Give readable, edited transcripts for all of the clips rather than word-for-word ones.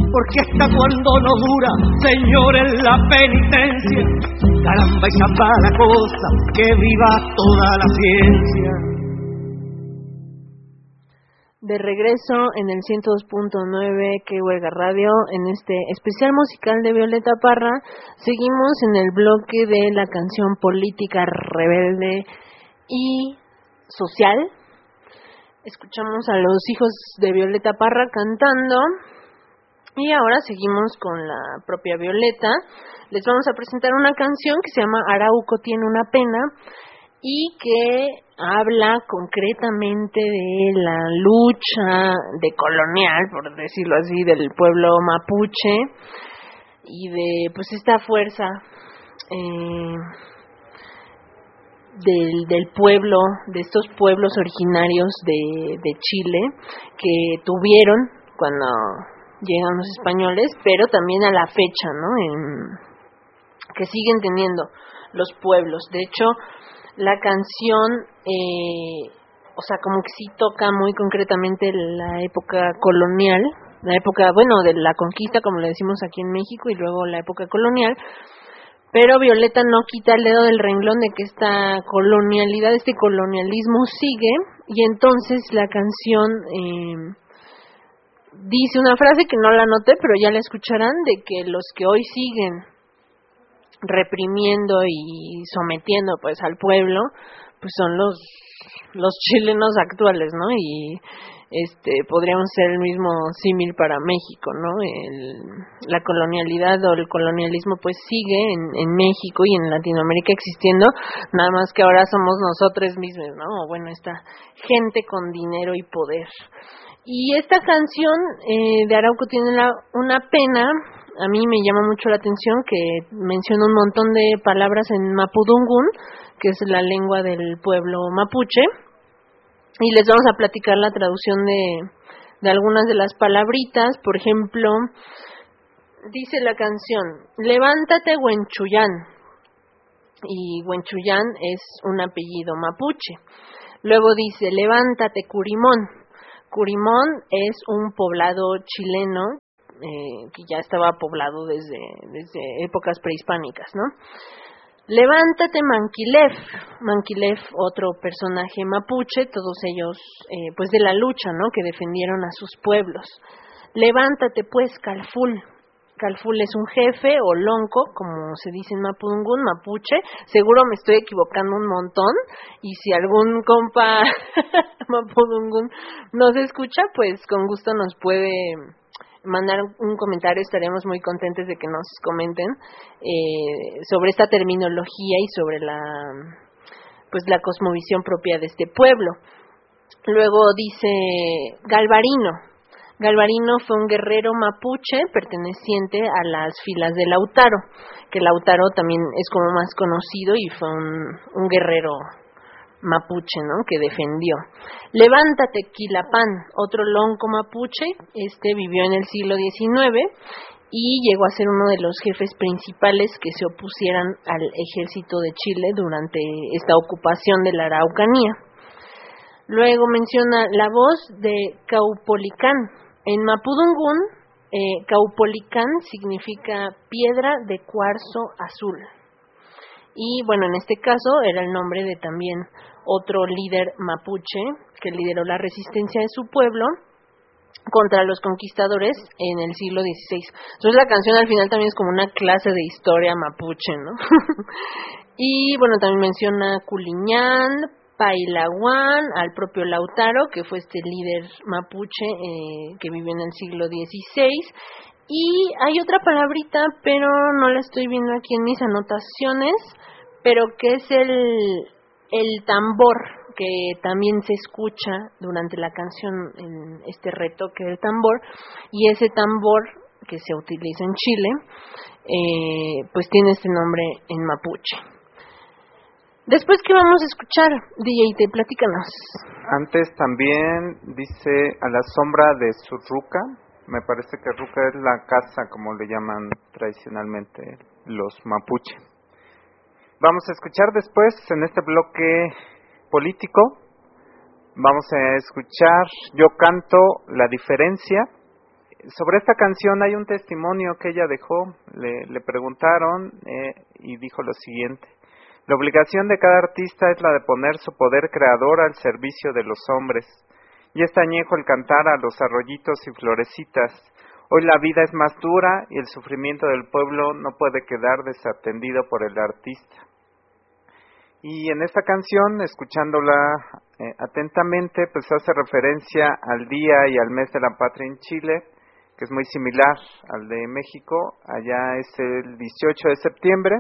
porque hasta cuando no dura, señores, la penitencia. Caramba, esa mala cosa, que viva toda la ciencia. De regreso en el 102.9 que huelga radio, en este especial musical de Violeta Parra, seguimos en el bloque de la canción política rebelde y social. Escuchamos a los hijos de Violeta Parra cantando y ahora seguimos con la propia Violeta. Les vamos a presentar una canción que se llama Arauco tiene una pena y que habla concretamente de la lucha decolonial, por decirlo así, del pueblo mapuche y de pues esta fuerza del pueblo, de estos pueblos originarios de Chile que tuvieron cuando llegan los españoles, pero también a la fecha, ¿no? Que siguen teniendo los pueblos. De hecho, la canción, o sea, como que sí toca muy concretamente la época colonial, la época, bueno, de la conquista, como le decimos aquí en México, y luego la época colonial, pero Violeta no quita el dedo del renglón de que esta colonialidad, este colonialismo sigue, y entonces la canción dice una frase que no la anoté, pero ya la escucharán, de que los que hoy siguen reprimiendo y sometiendo pues al pueblo pues son los chilenos actuales, ¿no? Y podríamos ser el mismo símil para México, ¿no? La colonialidad o el colonialismo pues sigue en México y en Latinoamérica existiendo, nada más que ahora somos nosotros mismos, ¿no? O bueno, esta gente con dinero y poder. Y esta canción de Arauco tiene una pena. A mí me llama mucho la atención que menciona un montón de palabras en mapudungún, que es la lengua del pueblo mapuche, y les vamos a platicar la traducción de algunas de las palabritas. Por ejemplo, dice la canción, levántate Huenchuyán, y Huenchuyán es un apellido mapuche. Luego dice, levántate Curimón. Curimón es un poblado chileno que ya estaba poblado desde épocas prehispánicas, ¿no? Levántate Manquilef. Manquilef, otro personaje mapuche, todos ellos pues de la lucha, ¿no? Que defendieron a sus pueblos. Levántate pues Calful. Calful es un jefe o lonco, como se dice en mapudungún, mapuche. Seguro me estoy equivocando un montón, y si algún compa mapudungún nos escucha, pues con gusto nos puede mandar un comentario. Estaremos muy contentos de que nos comenten sobre esta terminología y sobre la cosmovisión propia de este pueblo. Luego dice Galvarino. Galvarino fue un guerrero mapuche perteneciente a las filas de Lautaro, que Lautaro también es como más conocido y fue un guerrero mapuche, ¿no? Que defendió. Levántate Quilapán, otro lonco mapuche, vivió en el siglo XIX y llegó a ser uno de los jefes principales que se opusieran al ejército de Chile durante esta ocupación de la Araucanía. Luego menciona la voz de Caupolicán. En mapudungún, Caupolicán significa piedra de cuarzo azul. Y bueno, en este caso era el nombre de también otro líder mapuche que lideró la resistencia de su pueblo contra los conquistadores en el siglo XVI. Entonces la canción al final también es como una clase de historia mapuche, ¿no? Y bueno, también menciona Culiñán, Pailaguán, al propio Lautaro, que fue este líder mapuche que vivió en el siglo XVI. Y hay otra palabrita, pero no la estoy viendo aquí en mis anotaciones, pero que es el tambor, que también se escucha durante la canción en este retoque del tambor, y ese tambor que se utiliza en Chile, pues tiene este nombre en mapuche. Después, ¿qué vamos a escuchar, DJ? Platícanos. Antes también dice a la sombra de su ruca. Me parece que ruca es la casa, como le llaman tradicionalmente los mapuche. Vamos a escuchar después, en este bloque político, vamos a escuchar Yo canto la diferencia, Sobre esta canción hay un testimonio que ella dejó, le preguntaron y dijo lo siguiente: la obligación de cada artista es la de poner su poder creador al servicio de los hombres. Y es añejo el cantar a los arroyitos y florecitas. Hoy la vida es más dura y el sufrimiento del pueblo no puede quedar desatendido por el artista. Y en esta canción, escuchándola atentamente, pues hace referencia al día y al mes de la patria en Chile, que es muy similar al de México. Allá es el 18 de septiembre,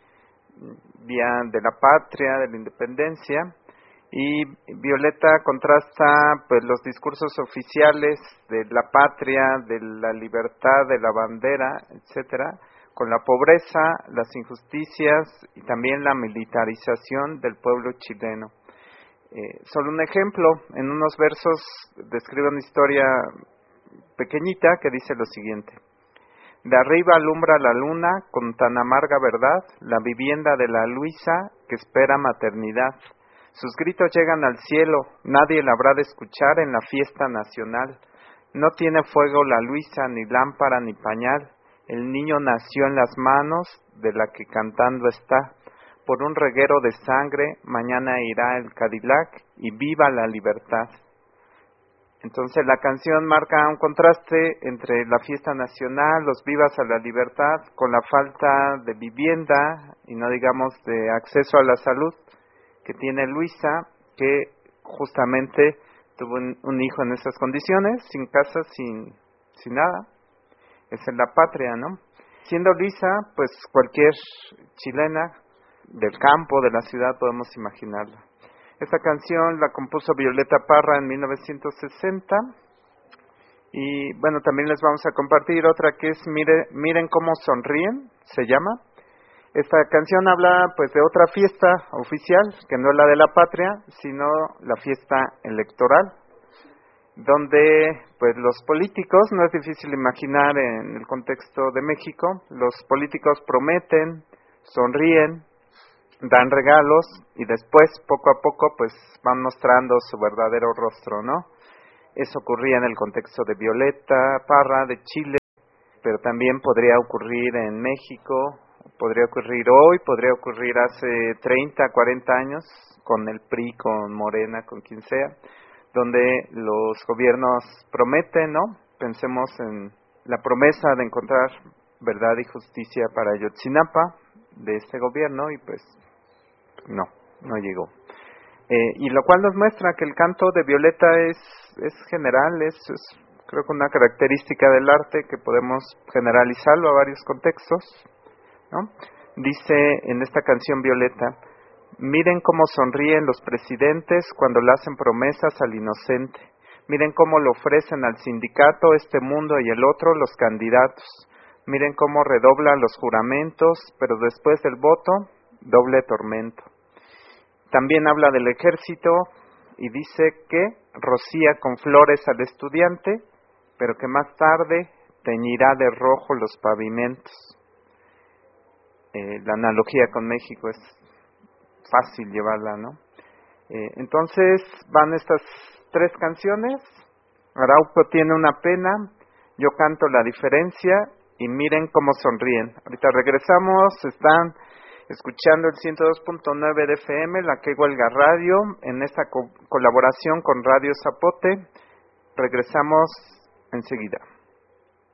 Día de la Patria, de la Independencia, y Violeta contrasta pues los discursos oficiales de la patria, de la libertad, de la bandera, etcétera, con la pobreza, las injusticias y también la militarización del pueblo chileno. Solo un ejemplo, en unos versos describe una historia pequeñita que dice lo siguiente: de arriba alumbra la luna con tan amarga verdad, la vivienda de la Luisa que espera maternidad. Sus gritos llegan al cielo, nadie la habrá de escuchar en la fiesta nacional. No tiene fuego la Luisa, ni lámpara ni pañal. El niño nació en las manos de la que cantando está. Por un reguero de sangre, mañana irá el Cadillac y viva la libertad. Entonces la canción marca un contraste entre la fiesta nacional, los vivas a la libertad, con la falta de vivienda y no digamos de acceso a la salud que tiene Luisa, que justamente tuvo un hijo en esas condiciones, sin casa, sin nada. Es en la patria, ¿no? Siendo Luisa, pues cualquier chilena del campo, de la ciudad, podemos imaginarla. Esta canción la compuso Violeta Parra en 1960 y bueno, también les vamos a compartir otra que es Miren cómo sonríen, se llama. Esta canción habla pues de otra fiesta oficial, que no es la de la patria, sino la fiesta electoral, donde pues los políticos, no es difícil imaginar en el contexto de México, los políticos prometen, sonríen, dan regalos y después poco a poco pues van mostrando su verdadero rostro, ¿no? Eso ocurría en el contexto de Violeta Parra de Chile, pero también podría ocurrir en México, podría ocurrir hoy, podría ocurrir hace 30, 40 años con el PRI, con Morena, con quien sea, donde los gobiernos prometen, ¿no? Pensemos en la promesa de encontrar verdad y justicia para Ayotzinapa de este gobierno y pues no llegó. Y lo cual nos muestra que el canto de Violeta es general, es creo que una característica del arte que podemos generalizarlo a varios contextos, ¿no? Dice en esta canción Violeta: miren cómo sonríen los presidentes cuando le hacen promesas al inocente. Miren cómo le ofrecen al sindicato este mundo y el otro los candidatos. Miren cómo redoblan los juramentos, pero después del voto, doble tormento. También habla del ejército y dice que rocía con flores al estudiante, pero que más tarde teñirá de rojo los pavimentos. La analogía con México es fácil llevarla, ¿no? Entonces van estas tres canciones. Arauco tiene una pena, yo canto la diferencia y miren cómo sonríen. Ahorita regresamos, están escuchando el 102.9 de FM, la que Huelga Radio, en esta colaboración con Radio Zapote. Regresamos enseguida.